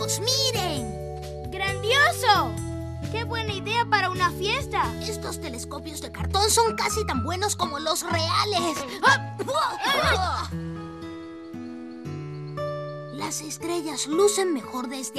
¡Vamos, miren! ¡Grandioso! ¡Qué buena idea para una fiesta! Estos telescopios de cartón son casi tan buenos como los reales. Las estrellas lucen mejor desde